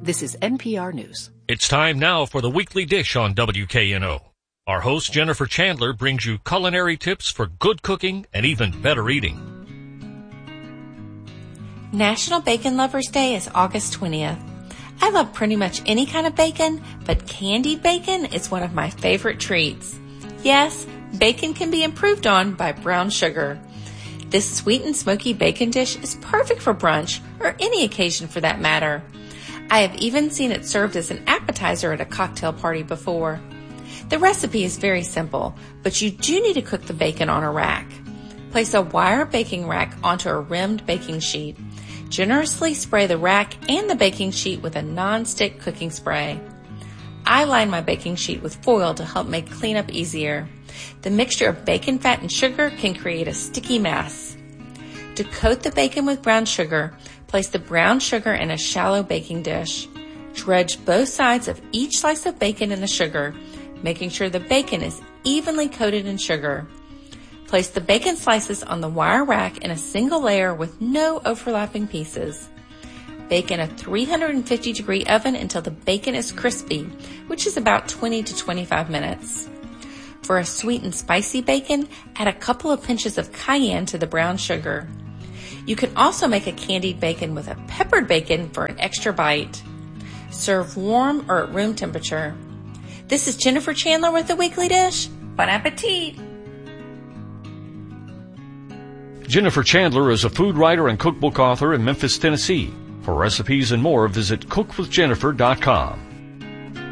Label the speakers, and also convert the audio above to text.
Speaker 1: This is NPR News.
Speaker 2: It's time now for the weekly dish on WKNO. Our host, Jennifer Chandler, brings you culinary tips for good cooking and even better eating.
Speaker 3: National Bacon Lovers Day is August 20th. I love pretty much any kind of bacon, but candied bacon is one of my favorite treats. Yes, bacon can be improved on by brown sugar. This sweet and smoky bacon dish is perfect for brunch or any occasion for that matter. I have even seen it served as an appetizer at a cocktail party before. The recipe is very simple, but you do need to cook the bacon on a rack. Place a wire baking rack onto a rimmed baking sheet. Generously spray the rack and the baking sheet with a non-stick cooking spray. I line my baking sheet with foil to help make cleanup easier. The mixture of bacon fat and sugar can create a sticky mess. To coat the bacon with brown sugar, place the brown sugar in a shallow baking dish. Dredge both sides of each slice of bacon in the sugar, making sure the bacon is evenly coated in sugar. Place the bacon slices on the wire rack in a single layer with no overlapping pieces. Bake in a 350-degree oven until the bacon is crispy, which is about 20 to 25 minutes. For a sweet and spicy bacon, add a couple of pinches of cayenne to the brown sugar. You can also make a candied bacon with a peppered bacon for an extra bite. Serve warm or at room temperature. This is Jennifer Chandler with the Weekly Dish. Bon appetit!
Speaker 4: Jennifer Chandler is a food writer and cookbook author in Memphis, Tennessee. For recipes and more, visit cookwithjennifer.com.